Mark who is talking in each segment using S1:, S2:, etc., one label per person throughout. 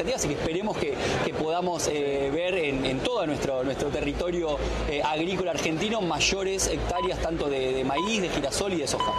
S1: expectativas y que esperemos que podamos ver en todo nuestro territorio agrícola argentino mayores hectáreas tanto de maíz, de girasol y de soja.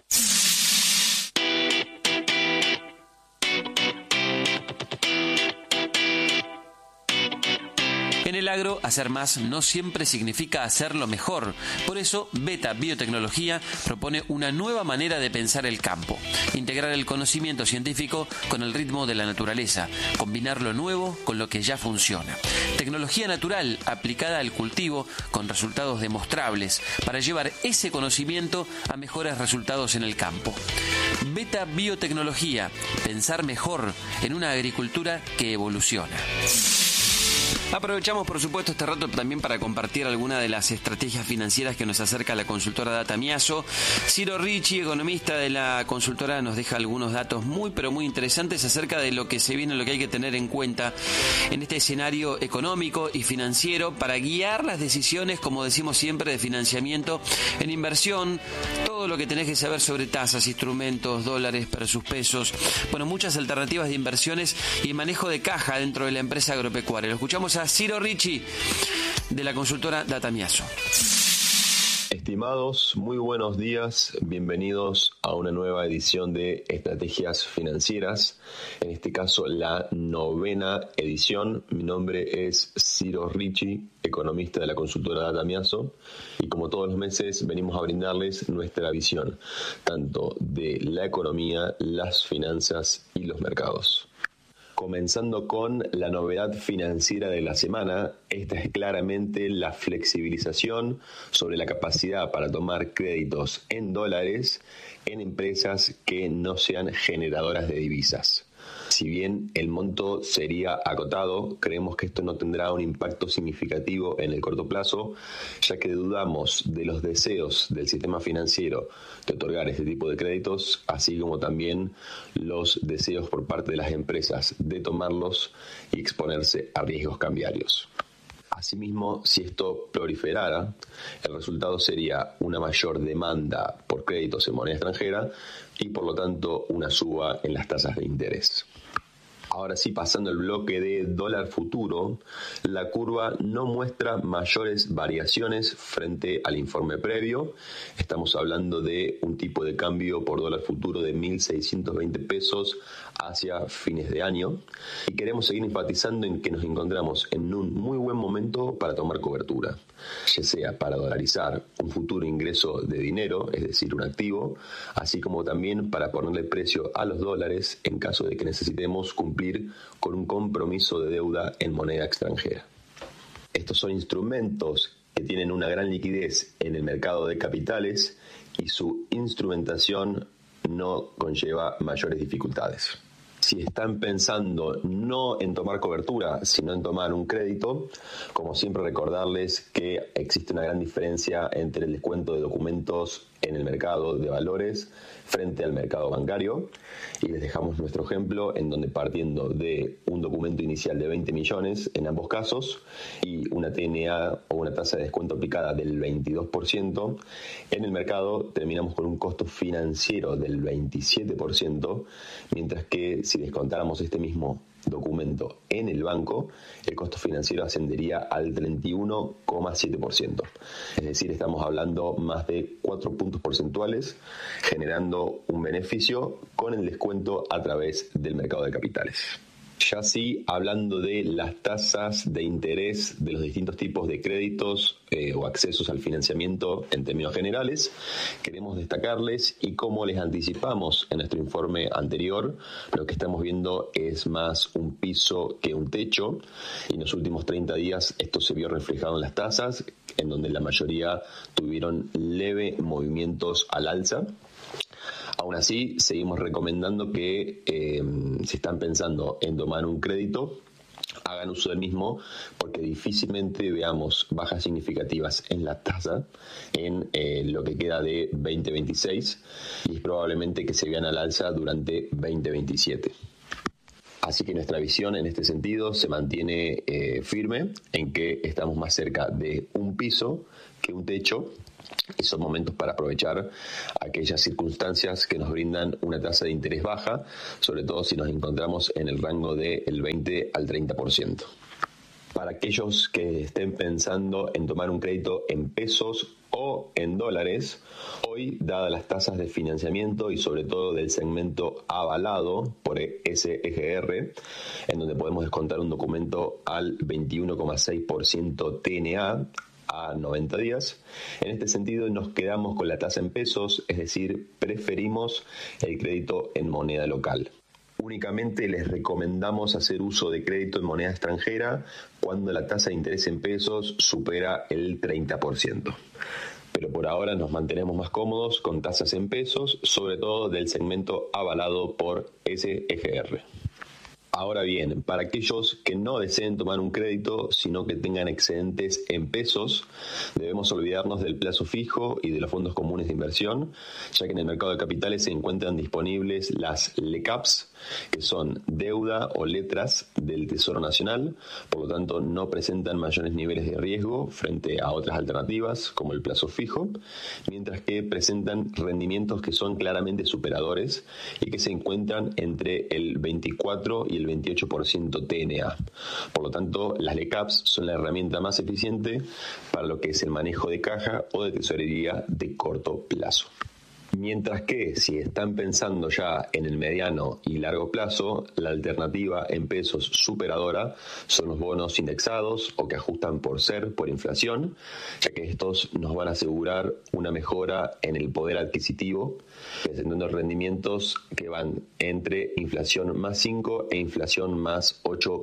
S2: En el agro, hacer más no siempre significa hacerlo mejor. Por eso, Beta Biotecnología propone una nueva manera de pensar el campo. Integrar el conocimiento científico con el ritmo de la naturaleza. Combinar lo nuevo con lo que ya funciona. Tecnología natural aplicada al cultivo con resultados demostrables para llevar ese conocimiento a mejores resultados en el campo. Beta Biotecnología. Pensar mejor en una agricultura que evoluciona. Aprovechamos, por supuesto, este rato también para compartir algunas de las estrategias financieras que nos acerca la consultora Data Miazo. Ciro Ricci, economista de la consultora, nos deja algunos datos muy, pero muy interesantes acerca de lo que se viene, lo que hay que tener en cuenta en este escenario económico y financiero para guiar las decisiones, como decimos siempre, de financiamiento en inversión. Todo lo que tenés que saber sobre tasas, instrumentos, dólares versus pesos. Bueno, muchas alternativas de inversiones y manejo de caja dentro de la empresa agropecuaria. Lo escuchamos a Ciro Ricci de la consultora Data Miazo.
S3: Estimados, muy buenos días, bienvenidos a una nueva edición de Estrategias Financieras, en este caso la 9ª edición. Mi nombre es Ciro Ricci, economista de la consultora Data Miazo, y como todos los meses venimos a brindarles nuestra visión, tanto de la economía, las finanzas y los mercados. Comenzando con la novedad financiera de la semana, esta es claramente la flexibilización sobre la capacidad para tomar créditos en dólares en empresas que no sean generadoras de divisas. Si bien el monto sería acotado, creemos que esto no tendrá un impacto significativo en el corto plazo, ya que dudamos de los deseos del sistema financiero de otorgar este tipo de créditos, así como también los deseos por parte de las empresas de tomarlos y exponerse a riesgos cambiarios. Asimismo, si esto proliferara, el resultado sería una mayor demanda por créditos en moneda extranjera y por lo tanto una suba en las tasas de interés. Ahora sí, pasando al bloque de dólar futuro, la curva no muestra mayores variaciones frente al informe previo. Estamos hablando de un tipo de cambio por dólar futuro de 1.620 pesos hacia fines de año. Y queremos seguir enfatizando en que nos encontramos en un muy buen momento para tomar cobertura, ya sea para dolarizar un futuro ingreso de dinero, es decir, un activo, así como también para ponerle precio a los dólares en caso de que necesitemos cumplir con un compromiso de deuda en moneda extranjera. Estos son instrumentos que tienen una gran liquidez en el mercado de capitales y su instrumentación no conlleva mayores dificultades. Si están pensando no en tomar cobertura, sino en tomar un crédito, como siempre recordarles que existe una gran diferencia entre el descuento de documentos en el mercado de valores frente al mercado bancario, y les dejamos nuestro ejemplo en donde, partiendo de un documento inicial de 20 millones en ambos casos y una TNA o una tasa de descuento aplicada del 22%, en el mercado terminamos con un costo financiero del 27%, mientras que si descontáramos este mismo documento en el banco, el costo financiero ascendería al 31,7%. Es decir, estamos hablando más de 4 puntos porcentuales, generando un beneficio con el descuento a través del mercado de capitales. Ya sí, hablando de las tasas de interés de los distintos tipos de créditos o accesos al financiamiento en términos generales, queremos destacarles, y como les anticipamos en nuestro informe anterior, lo que estamos viendo es más un piso que un techo, y en los últimos 30 días esto se vio reflejado en las tasas, en donde la mayoría tuvieron leve movimientos al alza. Aún así, seguimos recomendando que si están pensando en tomar un crédito, hagan uso del mismo, porque difícilmente veamos bajas significativas en la tasa en lo que queda de 2026, y es probablemente que se vean al alza durante 2027. Así que nuestra visión en este sentido se mantiene firme en que estamos más cerca de un piso que un techo, y son momentos para aprovechar aquellas circunstancias que nos brindan una tasa de interés baja, sobre todo si nos encontramos en el rango del 20 al 30%. Para aquellos que estén pensando en tomar un crédito en pesos o en dólares, hoy, dadas las tasas de financiamiento y sobre todo del segmento avalado por SGR, en donde podemos descontar un documento al 21,6% TNA a 90 días, en este sentido nos quedamos con la tasa en pesos, es decir, preferimos el crédito en moneda local. Únicamente les recomendamos hacer uso de crédito en moneda extranjera cuando la tasa de interés en pesos supera el 30%. Pero por ahora nos mantenemos más cómodos con tasas en pesos, sobre todo del segmento avalado por SGR. Ahora bien, para aquellos que no deseen tomar un crédito, sino que tengan excedentes en pesos, debemos olvidarnos del plazo fijo y de los fondos comunes de inversión, ya que en el mercado de capitales se encuentran disponibles las LECAPs, que son deuda o letras del Tesoro Nacional, por lo tanto no presentan mayores niveles de riesgo frente a otras alternativas como el plazo fijo, mientras que presentan rendimientos que son claramente superadores y que se encuentran entre el 24 y el 28% TNA. Por lo tanto, las LECAPs son la herramienta más eficiente para lo que es el manejo de caja o de tesorería de corto plazo. Mientras que si están pensando ya en el mediano y largo plazo, la alternativa en pesos superadora son los bonos indexados o que ajustan por inflación, ya que estos nos van a asegurar una mejora en el poder adquisitivo, presentando rendimientos que van entre inflación más 5 e inflación más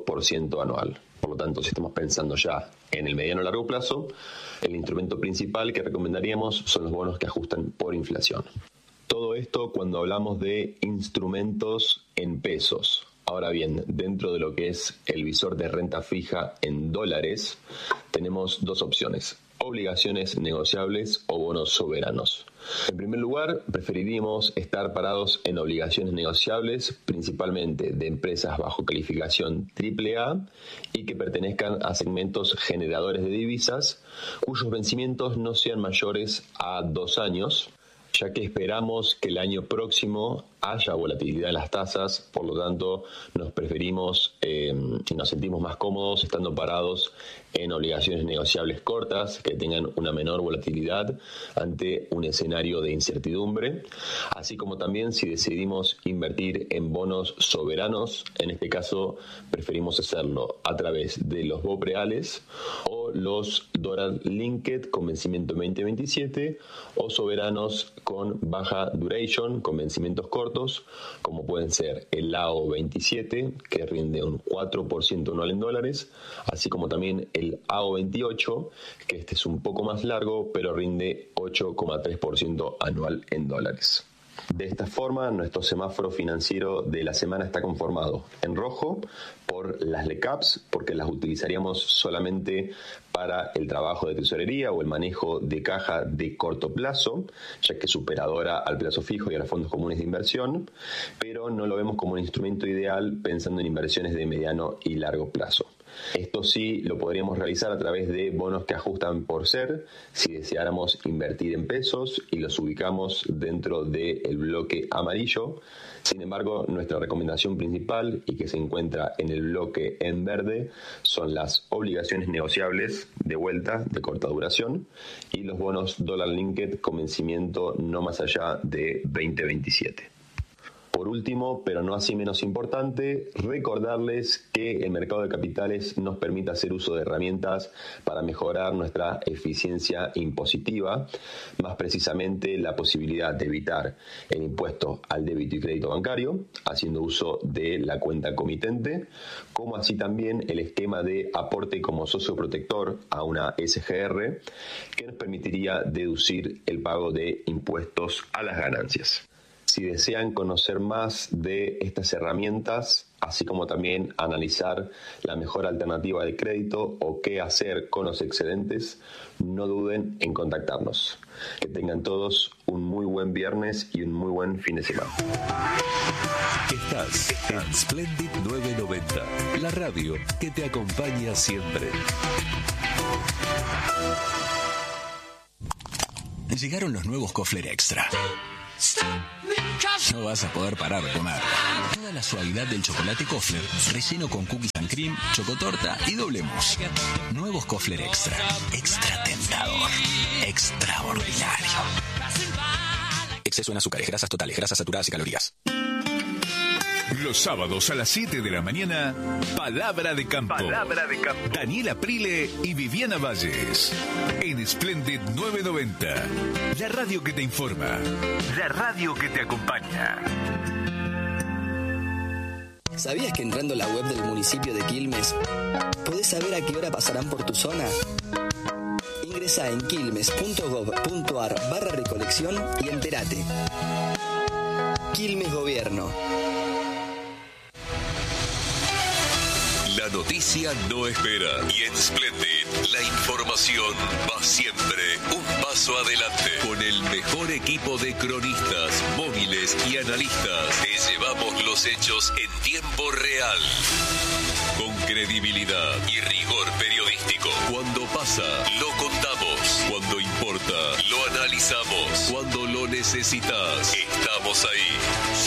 S3: 8% anual. Por lo tanto, si estamos pensando ya en el mediano o largo plazo, el instrumento principal que recomendaríamos son los bonos que ajustan por inflación. Todo esto cuando hablamos de instrumentos en pesos. Ahora bien, dentro de lo que es el visor de renta fija en dólares, tenemos dos opciones: obligaciones negociables o bonos soberanos. En primer lugar, preferiríamos estar parados en obligaciones negociables, principalmente de empresas bajo calificación AAA y que pertenezcan a segmentos generadores de divisas, cuyos vencimientos no sean mayores a 2 años, ya que esperamos que el año próximo haya volatilidad en las tasas, por lo tanto nos preferimos y nos sentimos más cómodos estando parados en obligaciones negociables cortas que tengan una menor volatilidad ante un escenario de incertidumbre, así como también si decidimos invertir en bonos soberanos, en este caso preferimos hacerlo a través de los BOPREALES o los Dollar Linked con vencimiento 2027 o soberanos con baja duration con vencimientos cortos, como pueden ser el AO 27, que rinde un 4% anual en dólares, así como también el AO 28, que este es un poco más largo, pero rinde 8,3% anual en dólares. De esta forma, nuestro semáforo financiero de la semana está conformado en rojo por las LECAPs, porque las utilizaríamos solamente para el trabajo de tesorería o el manejo de caja de corto plazo, ya que es superadora al plazo fijo y a los fondos comunes de inversión, pero no lo vemos como un instrumento ideal pensando en inversiones de mediano y largo plazo. Esto sí lo podríamos realizar a través de bonos que ajustan por ser, si deseáramos invertir en pesos y los ubicamos dentro del bloque amarillo. Sin embargo, nuestra recomendación principal y que se encuentra en el bloque en verde son las obligaciones negociables de vuelta de corta duración y los bonos Dollar Linked con vencimiento no más allá de 2027. Por último, pero no así menos importante, recordarles que el mercado de capitales nos permite hacer uso de herramientas para mejorar nuestra eficiencia impositiva, más precisamente la posibilidad de evitar el impuesto al débito y crédito bancario, haciendo uso de la cuenta comitente, como así también el esquema de aporte como socio protector a una SGR, que nos permitiría deducir el pago de impuestos a las ganancias. Si desean conocer más de estas herramientas, así como también analizar la mejor alternativa de crédito o qué hacer con los excedentes, no duden en contactarnos. Que tengan todos un muy buen viernes y un muy buen fin de semana.
S4: Estás en Splendid 990, la radio que te acompaña siempre.
S5: Llegaron los nuevos Kofler Extra. No vas a poder parar de comer. Toda la suavidad del chocolate Kofler, relleno con cookies and cream, chocotorta y doble mousse. Nuevos Kofler Extra. Extra tentador. Extraordinario. Exceso en azúcares, grasas totales, grasas saturadas y calorías.
S6: Los sábados a las 7 de la mañana, Palabra de Campo. Palabra de Campo. Daniel Aprile y Viviana Valles. En Splendid 990. La radio que te informa. La radio que te acompaña.
S7: ¿Sabías que entrando a la web del municipio de Quilmes podés saber a qué hora pasarán por tu zona? Ingresá en quilmes.gov.ar/recolección y entérate. Quilmes Gobierno.
S4: La noticia no espera y en Splendid la información va siempre un paso adelante. Con el mejor equipo de cronistas, móviles y analistas te llevamos los hechos en tiempo real. Con credibilidad y rigor periodístico. Cuando pasa, lo contamos. Cuando importa, lo analizamos. Cuando lo necesitas, estamos ahí.